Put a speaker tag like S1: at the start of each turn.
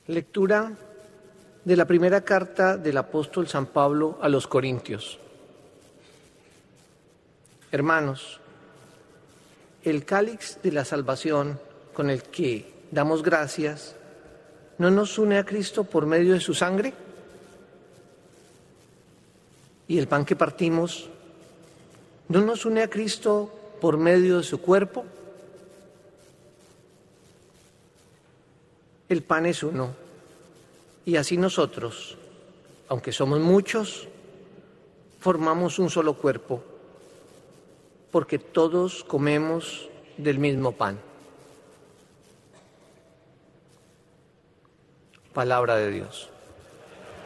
S1: Lectura de la primera carta del apóstol San Pablo a los Corintios. Hermanos, el cáliz de la salvación con el que damos gracias, ¿no nos une a Cristo por medio de su sangre? ¿Y el pan que partimos, no nos une a Cristo por medio de su cuerpo? El pan es uno, y así nosotros, aunque somos muchos, formamos un solo cuerpo, porque todos comemos del mismo pan. Palabra de Dios.